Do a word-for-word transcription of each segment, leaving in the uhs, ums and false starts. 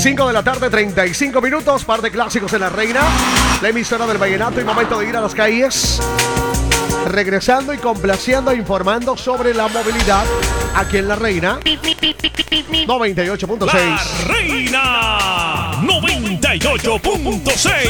cinco de la tarde, treinta y cinco minutos, par de clásicos en La Reina, la emisora del vallenato, y momento de ir a las calles. Regresando y complaciendo e informando sobre la movilidad aquí en La Reina noventa y ocho punto seis. La Reina noventa y ocho punto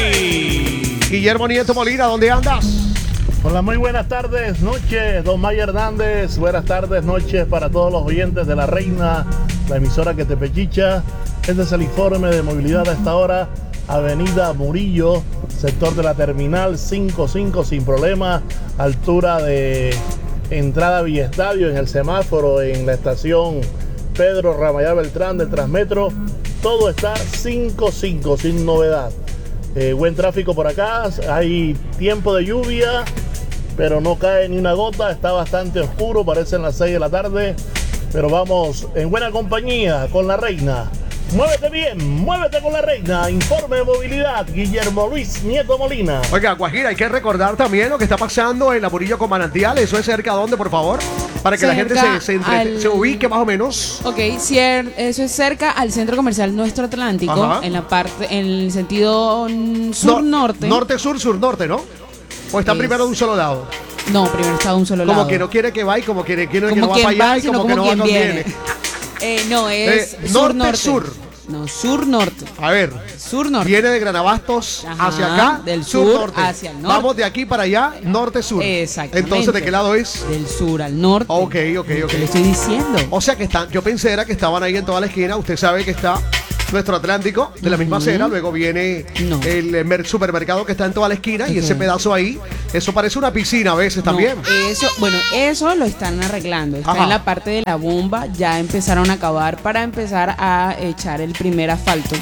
seis. Guillermo Nieto Molina, ¿dónde andas? Hola, muy buenas tardes, noches, don Mayer Hernández. Buenas tardes, noches para todos los oyentes de La Reina, la emisora que te pechicha. Este es el informe de movilidad a esta hora. Avenida Murillo, sector de la terminal cincuenta y cinco sin problema, altura de entrada Villa Estadio, en el semáforo, en la estación Pedro Ramayar Beltrán del Transmetro. Todo está cincuenta y cinco sin novedad. Eh, buen tráfico por acá, hay tiempo de lluvia, pero no cae ni una gota, está bastante oscuro, parecen las seis de la tarde, pero vamos en buena compañía con La Reina. Muévete bien, muévete con La Reina. Informe de movilidad, Guillermo Luis Nieto Molina. Oiga, Guajira, hay que recordar también lo que está pasando en la Murillo con Manantial. ¿Eso es cerca de dónde, por favor? Para que cerca la gente se, se, entre, al... se ubique más o menos. Ok, cier... eso es cerca al Centro Comercial Nuestro Atlántico. Ajá. En la parte, en el sentido sur-norte. No, norte-sur, sur-norte, ¿no? ¿O está es... primero de un solo lado? No, primero está de un solo como lado. Como que no quiere que vaya y como quiere, quiere como que no va para allá va, y como, como que no va conviene. Eh, no, es eh, norte-sur. No, sur-norte. A ver. Sur-norte. Viene de Granabastos Ajá, hacia acá. Del sur, sur-norte. hacia el norte. Vamos de aquí para allá, norte-sur. Exactamente. Entonces, ¿de qué lado es? Del sur al norte. Ok, ok, ok. ¿Qué le estoy diciendo? O sea que están, yo pensé era que estaban ahí en toda la esquina. Usted sabe que está Nuestro Atlántico de la misma acera. Luego viene no. el eh, supermercado que está en toda la esquina. Okay. Y ese pedazo ahí, eso parece una piscina a veces no, también. Eso, bueno, eso lo están arreglando. Está Ajá. en la parte de la bomba. Ya empezaron a acabar para empezar a echar el primer asfalto.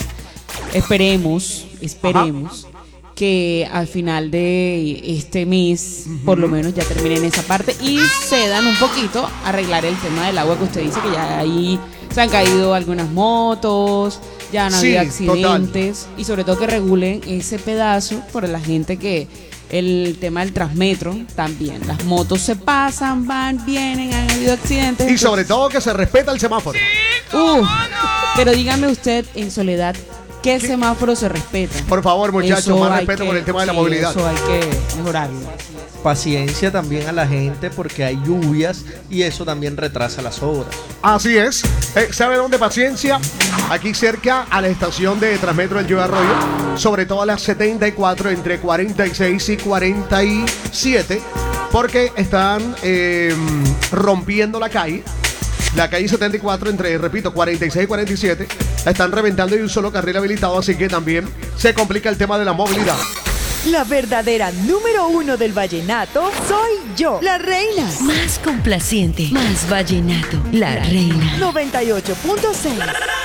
Esperemos, esperemos Ajá. que al final de este mes, uh-huh. por lo menos ya terminen esa parte y cedan un poquito a arreglar el tema del agua, que usted dice que ya ahí se han caído algunas motos, ya han habido sí, accidentes total. Y sobre todo que regulen ese pedazo por la gente que el tema del Transmetro también, las motos se pasan, van, vienen, han habido accidentes. Y entonces, sobre todo que se respeta el semáforo. Sí, uh, no. Pero dígame usted, en Soledad, ¿qué, ¿Qué semáforo se respeta? Por favor, muchachos, eso más respeto que, con el tema de la sí, movilidad. Eso hay que mejorarlo. Paciencia también a la gente porque hay lluvias y eso también retrasa las obras. Así es. Eh, ¿Sabe dónde paciencia? Aquí cerca a la estación de Transmetro del Lluvia Arroyo, sobre todo a las setenta y cuatro, entre cuarenta y seis y cuarenta y siete, porque están eh, rompiendo la calle. La calle setenta y cuatro entre, repito, cuarenta y seis y cuarenta y siete, la están reventando y un solo carril habilitado, así que también se complica el tema de la movilidad. La verdadera número uno del vallenato soy yo, La Reina. Más complaciente, más vallenato, La Reina. noventa y ocho punto seis.